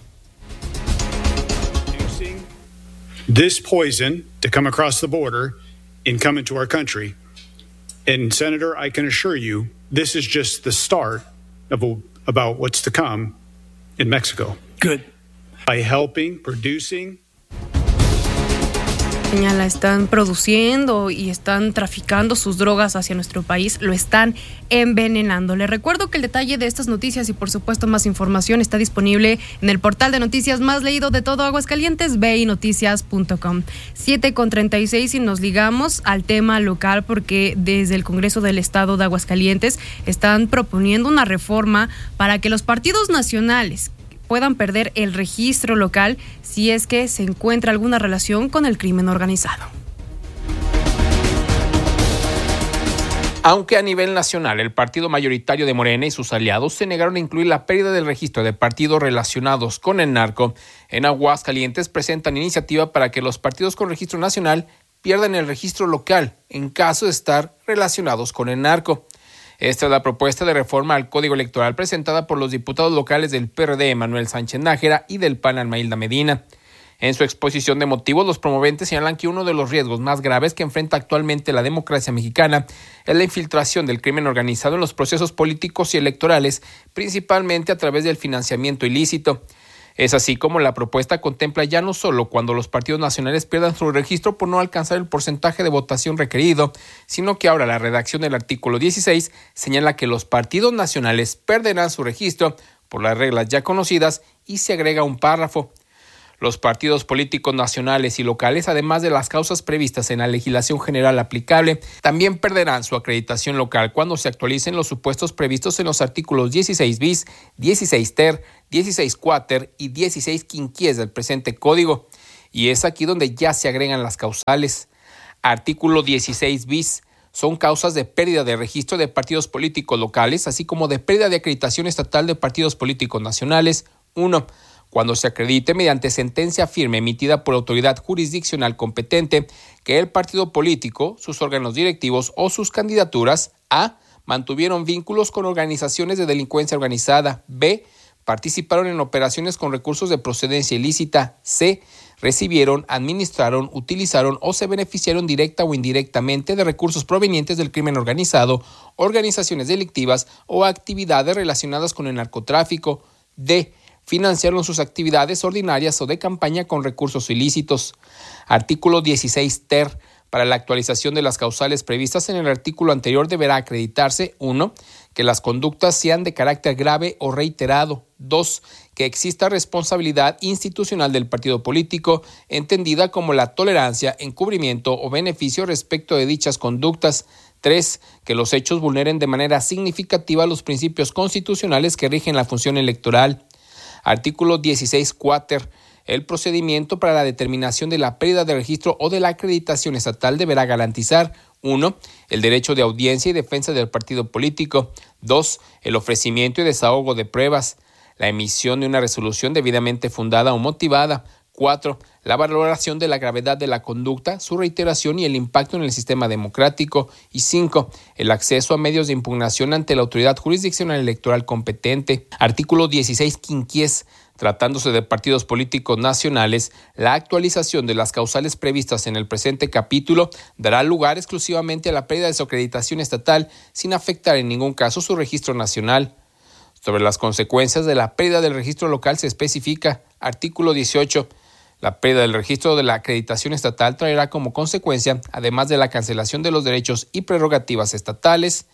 This poison to come across the border and come into our country. And Senator, I can assure you, this is just the start of about what's to come in Mexico. Good. By helping, producing. Señala, están produciendo y están traficando sus drogas hacia nuestro país, lo están envenenando. Les recuerdo que el detalle de estas noticias y por supuesto más información está disponible en el portal de noticias más leído de todo Aguascalientes, vinoticias.com. 7:36 y nos ligamos al tema local, porque desde el Congreso del Estado de Aguascalientes están proponiendo una reforma para que los partidos nacionales puedan perder el registro local si es que se encuentra alguna relación con el crimen organizado. Aunque a nivel nacional el partido mayoritario de Morena y sus aliados se negaron a incluir la pérdida del registro de partidos relacionados con el narco, en Aguascalientes presentan iniciativa para que los partidos con registro nacional pierdan el registro local en caso de estar relacionados con el narco. Esta es la propuesta de reforma al Código Electoral presentada por los diputados locales del PRD, Manuel Sánchez Nájera, y del PAN, Almailda Medina. En su exposición de motivos, los promoventes señalan que uno de los riesgos más graves que enfrenta actualmente la democracia mexicana es la infiltración del crimen organizado en los procesos políticos y electorales, principalmente a través del financiamiento ilícito. Es así como la propuesta contempla ya no solo cuando los partidos nacionales pierdan su registro por no alcanzar el porcentaje de votación requerido, sino que ahora la redacción del artículo 16 señala que los partidos nacionales perderán su registro por las reglas ya conocidas y se agrega un párrafo. Los partidos políticos nacionales y locales, además de las causas previstas en la legislación general aplicable, también perderán su acreditación local cuando se actualicen los supuestos previstos en los artículos 16 bis, 16 ter, 16 quater y 16 quinquies del presente código. Y es aquí donde ya se agregan las causales. Artículo 16 bis. Son causas de pérdida de registro de partidos políticos locales, así como de pérdida de acreditación estatal de partidos políticos nacionales. 1. Cuando se acredite mediante sentencia firme emitida por autoridad jurisdiccional competente que el partido político, sus órganos directivos o sus candidaturas a. mantuvieron vínculos con organizaciones de delincuencia organizada, b. participaron en operaciones con recursos de procedencia ilícita, c. recibieron, administraron, utilizaron o se beneficiaron directa o indirectamente de recursos provenientes del crimen organizado, organizaciones delictivas o actividades relacionadas con el narcotráfico, d. financiaron sus actividades ordinarias o de campaña con recursos ilícitos. Artículo 16 ter. Para la actualización de las causales previstas en el artículo anterior deberá acreditarse 1. que las conductas sean de carácter grave o reiterado. 2. que exista responsabilidad institucional del partido político, entendida como la tolerancia, encubrimiento o beneficio respecto de dichas conductas. 3. que los hechos vulneren de manera significativa los principios constitucionales que rigen la función electoral. Artículo 16 quater. El procedimiento para la determinación de la pérdida de registro o de la acreditación estatal deberá garantizar 1. el derecho de audiencia y defensa del partido político. 2. el ofrecimiento y desahogo de pruebas. La emisión de una resolución debidamente fundada o motivada. 4. la valoración de la gravedad de la conducta, su reiteración y el impacto en el sistema democrático. Y 5. el acceso a medios de impugnación ante la autoridad jurisdiccional electoral competente. Artículo 16 quinquies. Tratándose de partidos políticos nacionales, la actualización de las causales previstas en el presente capítulo dará lugar exclusivamente a la pérdida de su acreditación estatal sin afectar en ningún caso su registro nacional. Sobre las consecuencias de la pérdida del registro local se especifica, artículo 18, la pérdida del registro de la acreditación estatal traerá como consecuencia, además de la cancelación de los derechos y prerrogativas estatales,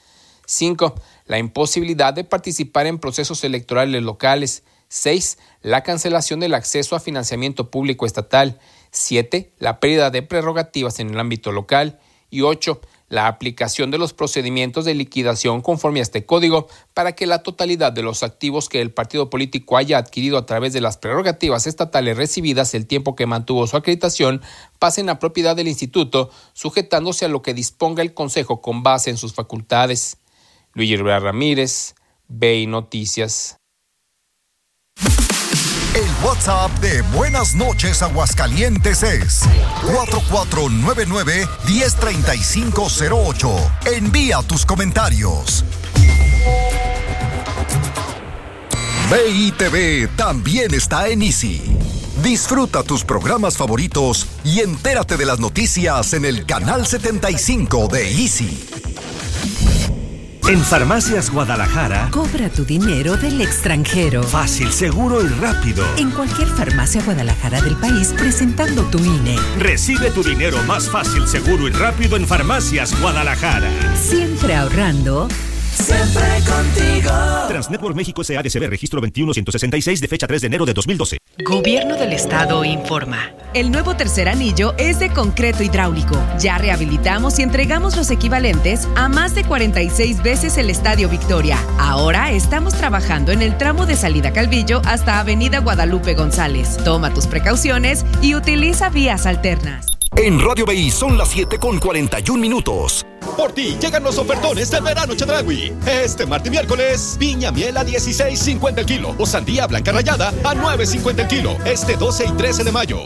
5. la imposibilidad de participar en procesos electorales locales, 6. la cancelación del acceso a financiamiento público estatal, 7. la pérdida de prerrogativas en el ámbito local y 8. la aplicación de los procedimientos de liquidación conforme a este código para que la totalidad de los activos que el partido político haya adquirido a través de las prerrogativas estatales recibidas el tiempo que mantuvo su acreditación pasen a propiedad del instituto, sujetándose a lo que disponga el Consejo con base en sus facultades. Luis Gilberto Ramírez, BI Noticias. El WhatsApp de Buenas Noches Aguascalientes es 4499-103508. Envía tus comentarios. BITV también está en Easy. Disfruta tus programas favoritos y entérate de las noticias en el canal 75 de Easy. En Farmacias Guadalajara, cobra tu dinero del extranjero. Fácil, seguro y rápido. En cualquier farmacia Guadalajara del país, presentando tu INE. Recibe tu dinero más fácil, seguro y rápido en Farmacias Guadalajara. Siempre ahorrando. Siempre contigo. Transnetwork México SADCB, registro 21166 de fecha 3 de enero de 2012. Gobierno del Estado informa. El nuevo tercer anillo es de concreto hidráulico. Ya rehabilitamos y entregamos los equivalentes a más de 46 veces el Estadio Victoria. Ahora estamos trabajando en el tramo de Salida Calvillo hasta Avenida Guadalupe González. Toma tus precauciones y utiliza vías alternas. En Radio BI son las 7:41. Por ti llegan los ofertones del verano Chedraui. Este martes y miércoles, piña miel a 16.50 el kilo o sandía blanca rallada a 9.50 el kilo. Este 12 y 13 de mayo.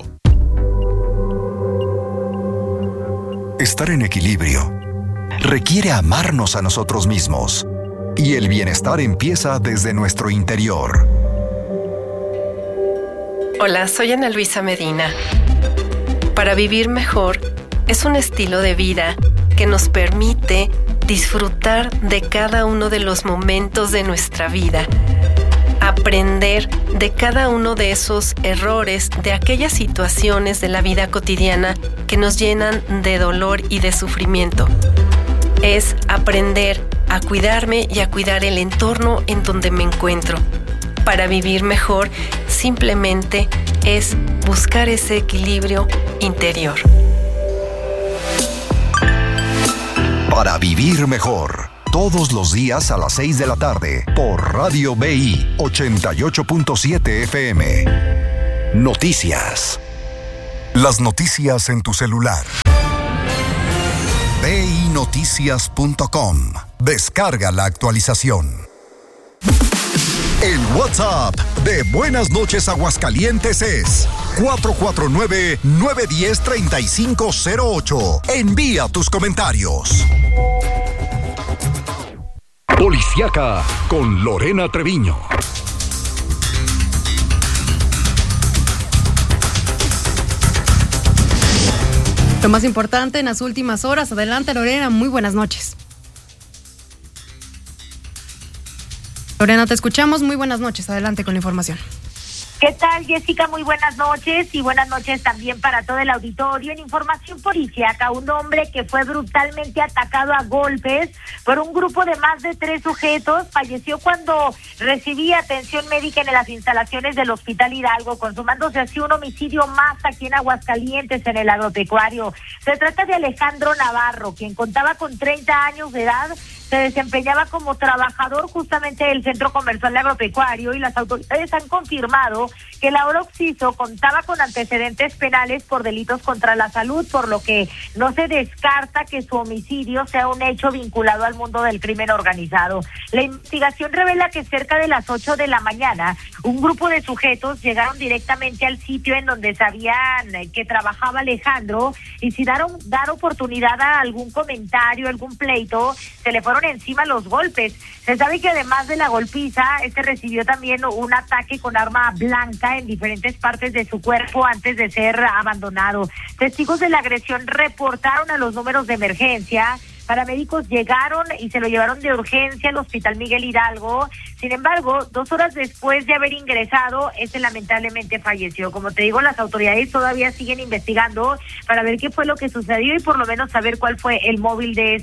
Estar en equilibrio requiere amarnos a nosotros mismos, Y el bienestar empieza desde nuestro interior. Hola, soy Ana Luisa Medina. Para vivir mejor es un estilo de vida que nos permite disfrutar de cada uno de los momentos de nuestra vida, aprender de cada uno de esos errores, de aquellas situaciones de la vida cotidiana que nos llenan de dolor y de sufrimiento. Es aprender a cuidarme y a cuidar el entorno en donde me encuentro. Para vivir mejor, simplemente es buscar ese equilibrio interior. Para vivir mejor, todos los días a las 6 de la tarde, por Radio BI 88.7 FM. Noticias. Las noticias en tu celular. BINoticias.com. Descarga la actualización. El WhatsApp de Buenas Noches Aguascalientes es 449-910-3508. Envía tus comentarios. Policiaca con Lorena Treviño. Lo más importante en las últimas horas. Adelante, Lorena, muy buenas noches. Lorena, te escuchamos. Muy buenas noches. Adelante con la información. ¿Qué tal, Jessica? Muy buenas noches y buenas noches también para todo el auditorio. En información policíaca, un hombre que fue brutalmente atacado a golpes por un grupo de más de 3 sujetos falleció cuando recibía atención médica en las instalaciones del Hospital Hidalgo, consumándose así un homicidio más aquí en Aguascalientes, en el agropecuario. Se trata de Alejandro Navarro, quien contaba con 30 años de edad. Se desempeñaba como trabajador justamente del Centro Comercial Agropecuario y las autoridades han confirmado que el ahora occiso contaba con antecedentes penales por delitos contra la salud, por lo que no se descarta que su homicidio sea un hecho vinculado al mundo del crimen organizado. La investigación revela que cerca de las 8 de la mañana, un grupo de sujetos llegaron directamente al sitio en donde sabían que trabajaba Alejandro y sin dar oportunidad a algún comentario, algún pleito, se le fueron encima los golpes. Se sabe que además de la golpiza, recibió también un ataque con arma blanca en diferentes partes de su cuerpo antes de ser abandonado. Testigos de la agresión reportaron a los números de emergencia. Paramédicos llegaron y se lo llevaron de urgencia al Hospital Miguel Hidalgo. Sin embargo, 2 horas después de haber ingresado, lamentablemente falleció. Como te digo, las autoridades todavía siguen investigando para ver qué fue lo que sucedió y por lo menos saber cuál fue el móvil de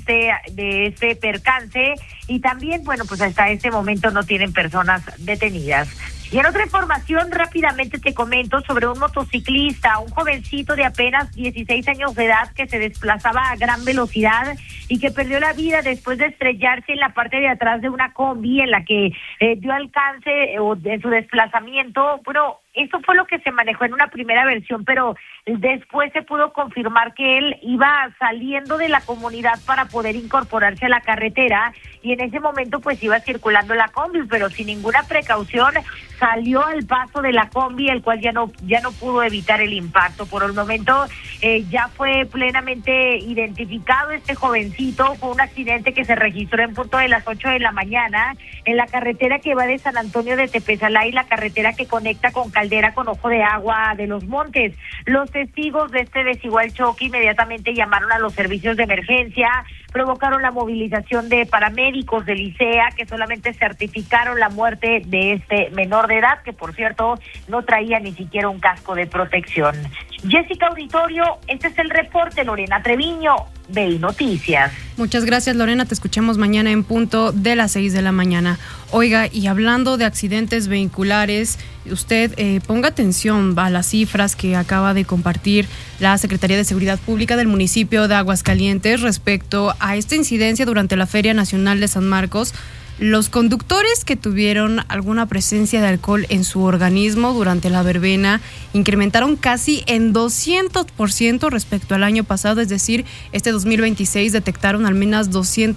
este percance. Y también, bueno, pues hasta este momento no tienen personas detenidas. Y en otra información, rápidamente te comento sobre un motociclista, un jovencito de apenas 16 años de edad que se desplazaba a gran velocidad y que perdió la vida después de estrellarse en la parte de atrás de una combi en la que dio alcance en su desplazamiento. Bueno, esto fue lo que se manejó en una primera versión, pero después se pudo confirmar que él iba saliendo de la comunidad para poder incorporarse a la carretera y en ese momento pues iba circulando la combi, pero sin ninguna precaución salió al paso de la combi, el cual ya no pudo evitar el impacto. Por el momento ya fue plenamente identificado este jovencito. Fue un accidente que se registró en punto de las 8 de la mañana en la carretera que va de San Antonio de Tepezalá y la carretera que conecta con Caldera con Ojo de Agua de los Montes. Los testigos de este desigual choque inmediatamente llamaron a los servicios de emergencia, provocaron la movilización de paramédicos del ICEA que solamente certificaron la muerte de este menor de edad, que por cierto no traía ni siquiera un casco de protección. Jessica, auditorio, este es el reporte. Lorena Treviño, BI Noticias. Muchas gracias, Lorena. Te escuchamos mañana en punto de las 6 de la mañana. Oiga, y hablando de accidentes vehiculares, usted ponga atención a las cifras que acaba de compartir la Secretaría de Seguridad Pública del municipio de Aguascalientes respecto a esta incidencia durante la Feria Nacional de San Marcos. Los conductores que tuvieron alguna presencia de alcohol en su organismo durante la verbena incrementaron casi en 200% respecto al año pasado, es decir, este 2026 detectaron al menos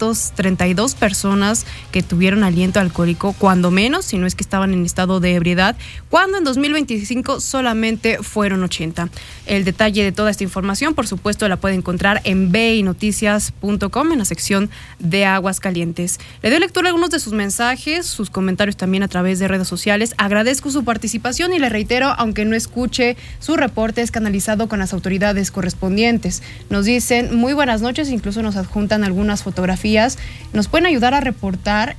232 personas que tuvieron aliento alcohólico, cuando menos, si no es que estaban en estado de ebriedad, cuando en 2025 solamente fueron 80. El detalle de toda esta información, por supuesto, la puede encontrar en binoticias.com en la sección de Aguascalientes. Le doy lectura a algunos de sus mensajes, sus comentarios también a través de redes sociales. Agradezco su participación y le reitero, aunque no escuche su reporte, es canalizado con las autoridades correspondientes. Nos dicen muy buenas noches, incluso nos adjuntan algunas fotografías. Nos pueden ayudar a reportar.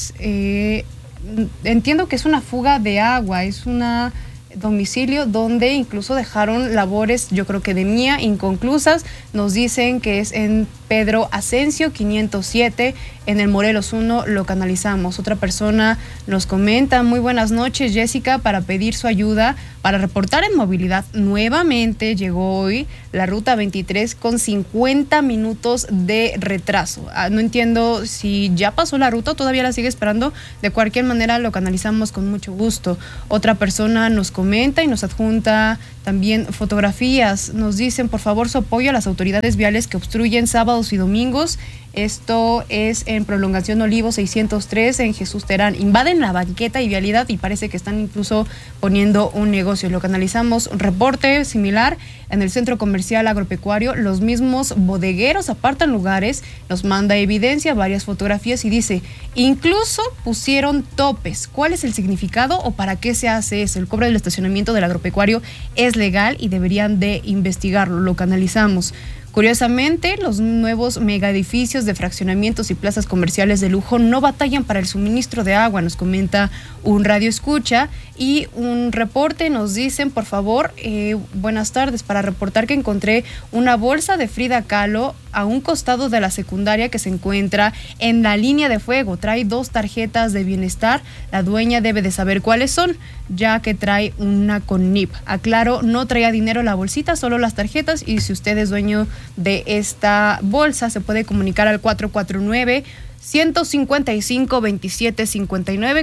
Entiendo que es una fuga de agua, es una domicilio donde incluso dejaron labores, yo creo que de mía, inconclusas. Nos dicen que es en Pedro Asensio 507 en el Morelos 1, lo canalizamos. Otra persona nos comenta: muy buenas noches, Jessica, para pedir su ayuda para reportar en movilidad. Nuevamente llegó hoy la ruta 23 con 50 minutos de retraso. No entiendo si ya pasó la ruta o todavía la sigue esperando. De cualquier manera lo canalizamos con mucho gusto. Otra persona nos comenta y nos adjunta también fotografías. Nos dicen, por favor, su apoyo a las autoridades viales que obstruyen sábados y domingos. Esto es en Prolongación Olivo 603 en Jesús Terán. Invaden la banqueta y vialidad y parece que están incluso poniendo un negocio. Lo canalizamos. Reporte similar en el Centro Comercial Agropecuario. Los mismos bodegueros apartan lugares. Nos manda evidencia, varias fotografías y dice, incluso pusieron topes. ¿Cuál es el significado o para qué se hace eso? El cobro del estacionamiento del agropecuario es legal y deberían de investigarlo. Lo canalizamos. Curiosamente, los nuevos megaedificios de fraccionamientos y plazas comerciales de lujo no batallan para el suministro de agua, nos comenta un radio escucha. Y un reporte nos dicen, por favor, buenas tardes, para reportar que encontré una bolsa de Frida Kahlo a un costado de la secundaria que se encuentra en la línea de fuego. Trae 2 tarjetas de bienestar. La dueña debe de saber cuáles son, ya que trae una con NIP. Aclaro, no traía dinero la bolsita, solo las tarjetas, y si usted es dueño de esta bolsa, se puede comunicar al 449-155-2759,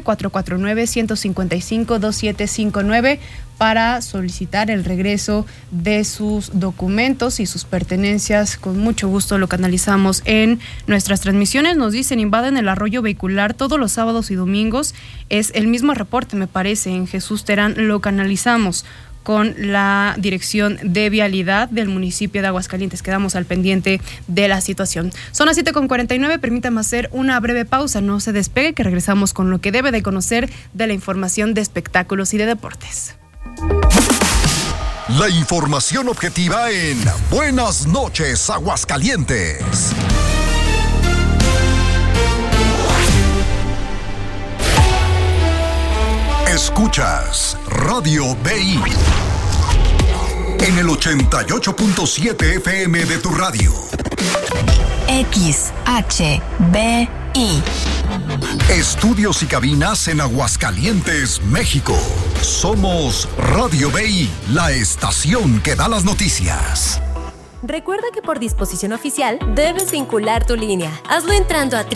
449-155-2759 para solicitar el regreso de sus documentos y sus pertenencias. Con mucho gusto lo canalizamos en nuestras transmisiones. Nos dicen, invaden el arroyo vehicular todos los sábados y domingos. Es el mismo reporte, me parece, en Jesús Terán. Lo canalizamos con la Dirección de Vialidad del municipio de Aguascalientes. Quedamos al pendiente de la situación. Son las 7:49, permítame hacer una breve pausa. No se despegue, que regresamos con lo que debe de conocer de la información de espectáculos y de deportes. La información objetiva en Buenas noches, Aguascalientes. Escuchas Radio BI en el 88.7 FM de tu radio. XHBI. Estudios y cabinas en Aguascalientes, México. Somos Radio BI, la estación que da las noticias. Recuerda que por disposición oficial debes vincular tu línea. Hazlo entrando a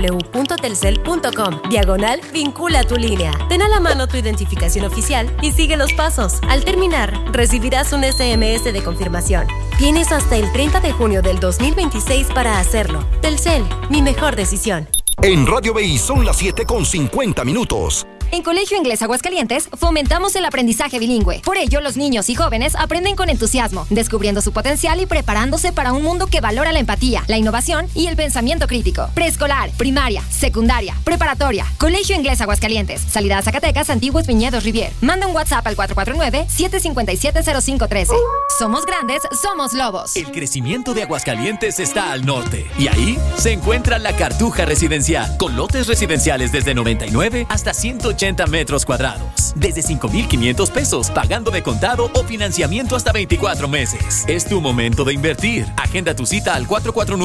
www.telcel.com/vincula tu línea. Ten a la mano tu identificación oficial y sigue los pasos. Al terminar, recibirás un SMS de confirmación. Tienes hasta el 30 de junio del 2026 para hacerlo. Telcel, mi mejor decisión. En Radio BI son las 7:50. En Colegio Inglés Aguascalientes fomentamos el aprendizaje bilingüe. Por ello, los niños y jóvenes aprenden con entusiasmo, descubriendo su potencial y preparándose para un mundo que valora la empatía, la innovación y el pensamiento crítico. Preescolar, primaria, secundaria, preparatoria. Colegio Inglés Aguascalientes. Salida a Zacatecas, Antiguos Viñedos Rivier. Manda un WhatsApp al 449-757-0513. Somos grandes, somos lobos. El crecimiento de Aguascalientes está al norte. Y ahí se encuentra La Cartuja Residencial, con lotes residenciales desde 99 hasta 180 metros cuadrados, desde 5,500 pesos, pagando de contado o financiamiento hasta 24 meses. Es tu momento de invertir. Agenda tu cita al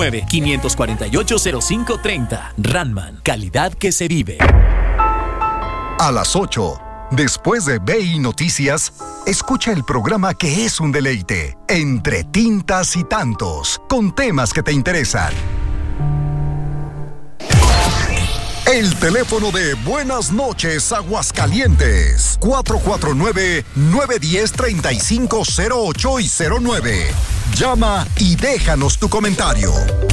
449-548-0530. Ranman, calidad que se vive. A las 8, después de BI Noticias, escucha el programa que es un deleite, Entre Tintas y Tantos, con temas que te interesan. El teléfono de Buenas noches, Aguascalientes, 449-910-3508 y 09. Llama y déjanos tu comentario.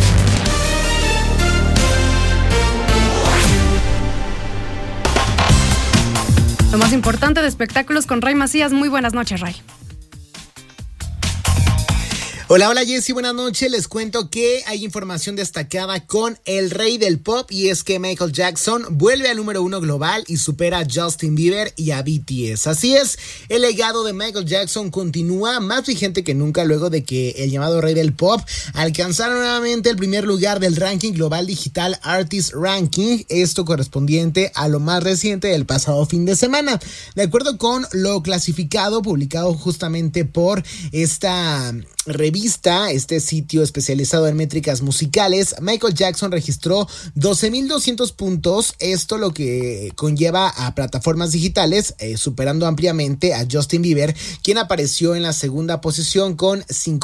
Lo más importante de espectáculos con Ray Macías. Muy buenas noches, Ray. Hola, Jessy, buenas noches. Les cuento que hay información destacada con el rey del pop, y es que Michael Jackson vuelve al número 1 global y supera a Justin Bieber y a BTS. Así es, el legado de Michael Jackson continúa más vigente que nunca luego de que el llamado rey del pop alcanzara nuevamente el primer lugar del ranking global digital Artist Ranking, esto correspondiente a lo más reciente del pasado fin de semana. De acuerdo con lo clasificado publicado justamente por esta revista, este sitio especializado en métricas musicales, Michael Jackson registró 12,200 puntos, esto lo que conlleva a plataformas digitales, superando ampliamente a Justin Bieber, quien apareció en la segunda posición con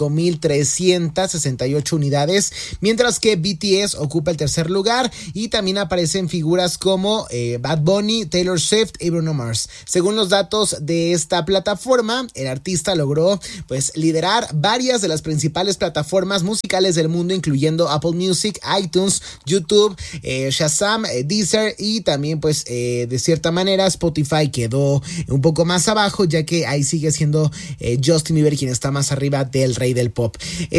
5,368 unidades, mientras que BTS ocupa el tercer lugar, y también aparecen figuras como Bad Bunny, Taylor Swift y Bruno Mars. Según los datos de esta plataforma, el artista logró pues liderar varias de las principales plataformas musicales del mundo, incluyendo Apple Music, iTunes, YouTube, Shazam, Deezer, y también pues de cierta manera Spotify quedó un poco más abajo, ya que ahí sigue siendo Justin Bieber quien está más arriba del rey del pop.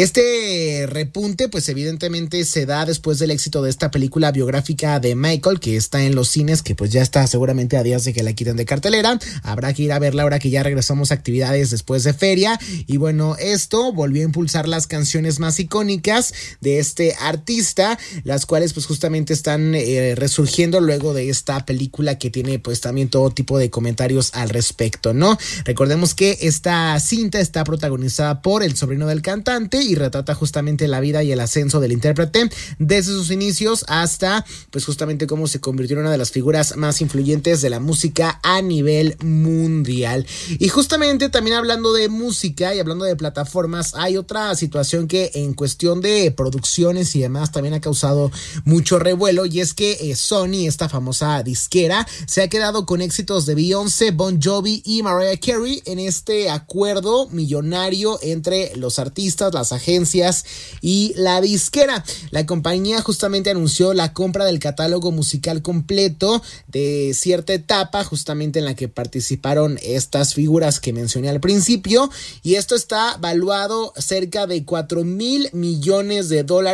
Este repunte pues evidentemente se da después del éxito de esta película biográfica de Michael, que está en los cines, que pues ya está seguramente a días de que la quiten de cartelera. Habrá que ir a verla ahora que ya regresamos a actividades después de feria, y bueno, esto volvió a impulsar las canciones más icónicas de este artista, las cuales pues justamente están resurgiendo luego de esta película, que tiene pues también todo tipo de comentarios al respecto, ¿no? Recordemos que esta cinta está protagonizada por el sobrino del cantante y retrata justamente la vida y el ascenso del intérprete desde sus inicios hasta pues justamente cómo se convirtió en una de las figuras más influyentes de la música a nivel mundial. Y justamente también hablando de música y hablando de plataformas, hay otra situación que en cuestión de producciones y demás también ha causado mucho revuelo, y es que Sony, esta famosa disquera, se ha quedado con éxitos de Beyoncé, Bon Jovi y Mariah Carey en este acuerdo millonario entre los artistas, las agencias y la disquera. La compañía justamente anunció la compra del catálogo musical completo de cierta etapa justamente en la que participaron estas figuras que mencioné al principio, y esto está valuado cerca de $4,000 millones,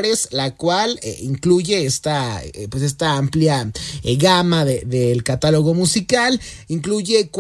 la cual incluye esta amplia gama del catálogo musical. Incluye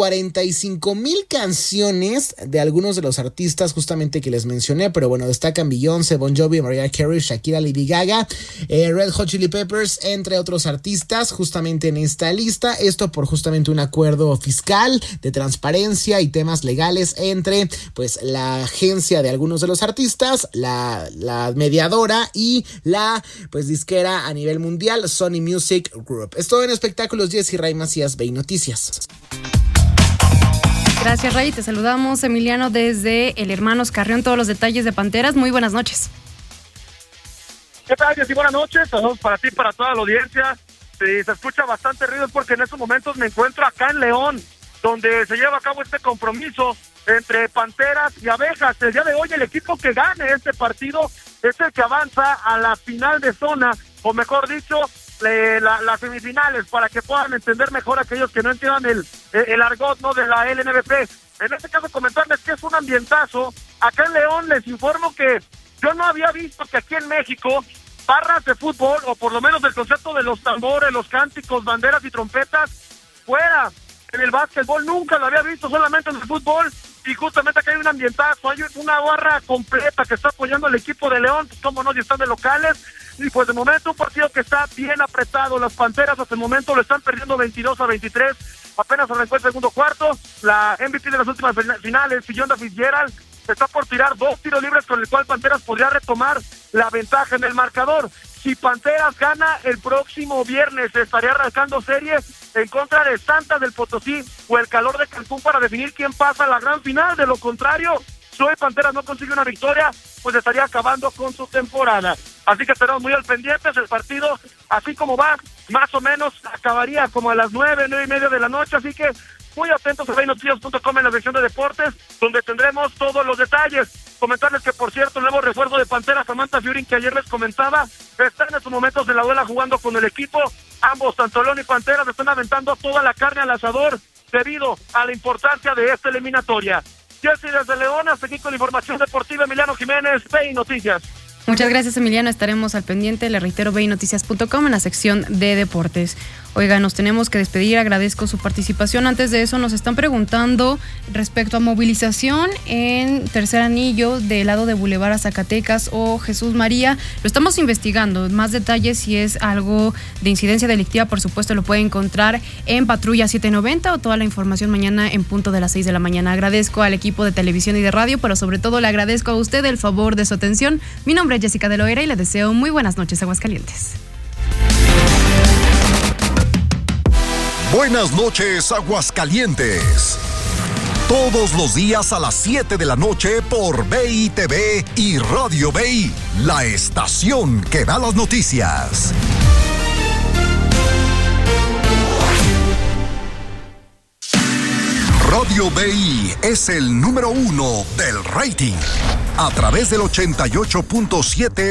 45,000 canciones de algunos de los artistas justamente que les mencioné, pero bueno, destacan Beyoncé, Bon Jovi, Mariah Carey, Shakira, Lady Gaga, Red Hot Chili Peppers, entre otros artistas justamente en esta lista. Esto por justamente un acuerdo fiscal de transparencia y temas legales entre pues la agencia de algunos de los artistas, la mediadora y la pues disquera a nivel mundial, Sony Music Group. Es todo en espectáculos. Jessy Ray Macías, BEI Noticias. Gracias, Ray. Te saludamos, Emiliano, desde el Hermanos Carrión. Todos los detalles de Panteras. Muy buenas noches. ¿Qué tal, Jessy? Buenas noches. Saludos para ti, para toda la audiencia. Si se escucha bastante ruido es porque en estos momentos me encuentro acá en León, donde se lleva a cabo este compromiso entre Panteras y Abejas. El día de hoy el equipo que gane este partido es el que avanza a la final de zona, o mejor dicho, las semifinales, para que puedan entender mejor aquellos que no entiendan el argot, ¿no?, de la LNBP. En este caso comentarles que es un ambientazo. Acá en León les informo que yo no había visto que aquí en México barras de fútbol, o por lo menos el concepto de los tambores, los cánticos, banderas y trompetas, fuera. En el básquetbol nunca lo había visto, solamente en el fútbol, y justamente acá hay un ambientazo, hay una barra completa que está apoyando al equipo de León, pues como no, y están de locales, y pues de momento un partido que está bien apretado. Las Panteras hasta el momento lo están perdiendo 22-23, apenas arrancó el segundo cuarto. La MVP de las últimas finales, Fillonda Fitzgerald, está por tirar 2 tiros libres, con el cual Panteras podría retomar la ventaja en el marcador. Si Panteras gana el próximo viernes, estaría arrancando serie en contra de Santos del Potosí o el Calor de Cancún para definir quién pasa a la gran final. De lo contrario, si hoy Panteras no consigue una victoria, pues estaría acabando con su temporada. Así que estaremos muy al pendientes. El partido, así como va, más o menos acabaría como a las 9:30 de la noche, así que muy atentos a BEINoticias.com en la sección de deportes, donde tendremos todos los detalles. Comentarles que, por cierto, el nuevo refuerzo de Panteras, Samantha Fiorin, que ayer les comentaba, está en estos momentos de la duela jugando con el equipo. Ambos, tanto León y Panteras, están aventando toda la carne al asador debido a la importancia de esta eliminatoria. Jessy desde León, hasta aquí con la información deportiva. Emiliano Jiménez, BI Noticias. Muchas gracias, Emiliano. Estaremos al pendiente, le reitero, beinoticias.com en la sección de deportes. Oiga, nos tenemos que despedir, agradezco su participación. Antes de eso, nos están preguntando respecto a movilización en Tercer Anillo del lado de Boulevard a Zacatecas o Jesús María. Lo estamos investigando. Más detalles, si es algo de incidencia delictiva, por supuesto, lo puede encontrar en Patrulla 790 o toda la información mañana en punto de las 6 de la mañana. Agradezco al equipo de televisión y de radio, pero sobre todo le agradezco a usted el favor de su atención. Mi nombre es Jessica de Loera y le deseo muy buenas noches, Aguascalientes. Buenas noches, Aguascalientes. Todos los días a las 7 de la noche por BI TV y Radio BI, la estación que da las noticias. Radio BI es el número 1 del rating, a través del 88.7